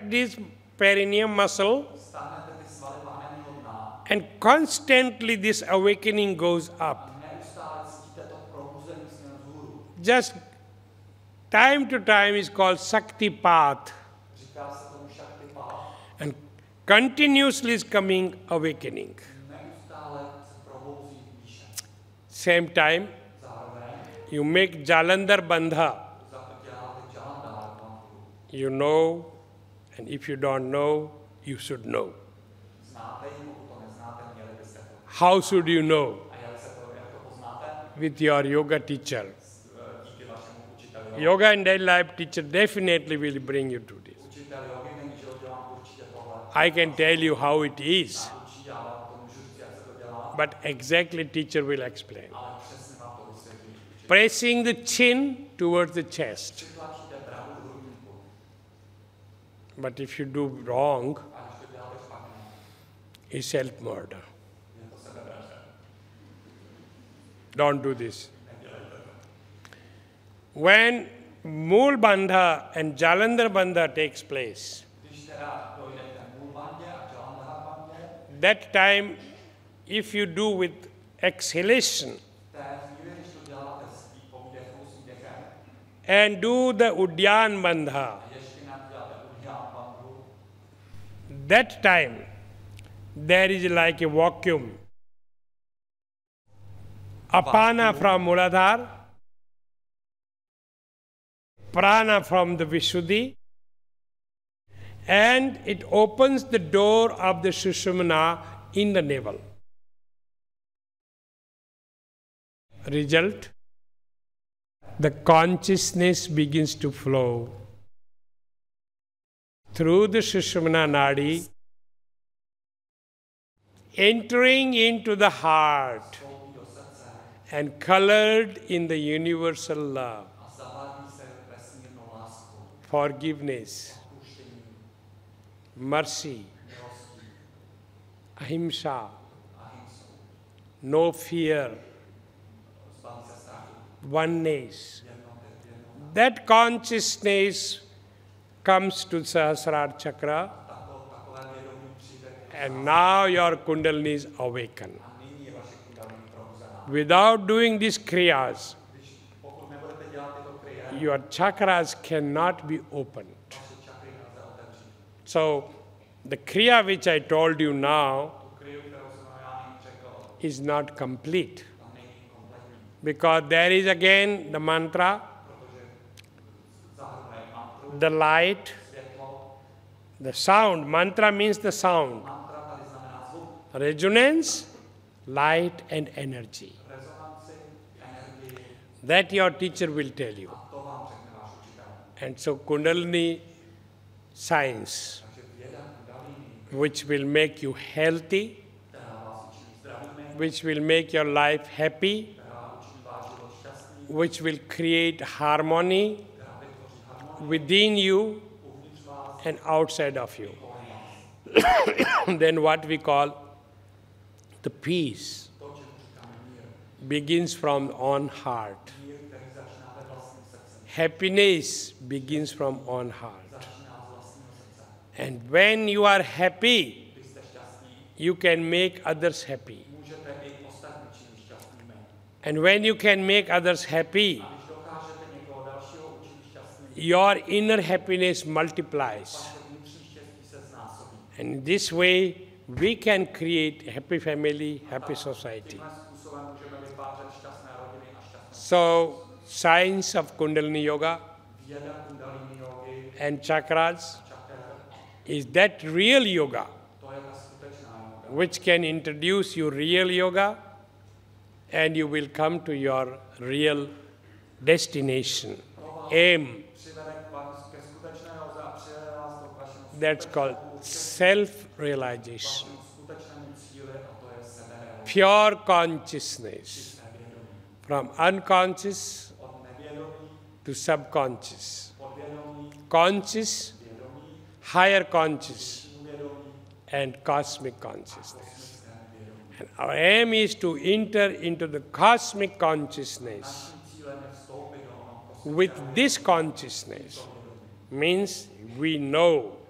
contract this perineum muscle, and constantly this awakening goes up. Just time to time is called Shakti path. And continuously is coming awakening. Same time, you make Jalandhar Bandha. You know, and if you don't know, you should know. How should you know? With your yoga teacher. Yoga and daily life teacher definitely will bring you to this. I can tell you how it is, but exactly teacher will explain. Pressing the chin towards the chest. But if you do wrong, it's self-murder. Don't do this. When Mool Bandha and Jalandhar Bandha takes place, that time, if you do with exhalation and do the Udyan Bandha, that time there is like a vacuum. Apana from Muladhara, prana from the Vishuddhi, and it opens the door of the Sushumna in the navel. Result, the consciousness begins to flow through the Sushumna Nadi, entering into the heart and colored in the universal love, forgiveness, mercy, ahimsa, no fear, oneness. That consciousness comes to Sahasrara Chakra, and now your Kundalini is awakened. Without doing these kriyas, your chakras cannot be opened. So, the kriya which I told you now is not complete. Because there is again the mantra, the light, the sound. Mantra means the sound. Resonance, light and energy. That your teacher will tell you. And so Kundalini science, which will make you healthy, which will make your life happy, which will create harmony within you and outside of you. Then what we call the peace begins from own heart. Happiness begins from own heart. And when you are happy, you can make others happy. And when you can make others happy, your inner happiness multiplies. And this way, we can create a happy family, happy society. So, science of Kundalini Yoga and chakras is that real yoga which can introduce you real yoga, and you will come to your real destination, aim. That's called self-realization. Pure consciousness, from unconscious to subconscious, conscious, higher conscious, and cosmic consciousness. And our aim is to enter into the cosmic consciousness. With this consciousness, means we know